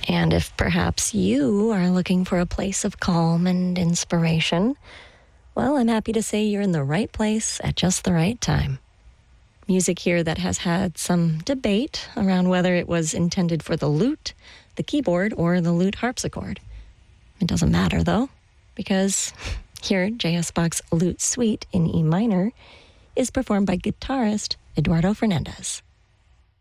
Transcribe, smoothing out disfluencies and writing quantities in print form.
And if perhaps you are looking for a place of calm and inspiration, well, I'm happy to say you're in the right place at just the right time. Music here that has had some debate around whether it was intended for the lute, the keyboard, or the lute harpsichord. It doesn't matter, though, because here, J.S. Bach's Lute Suite in E minor is performed by guitarist Eduardo Fernandez.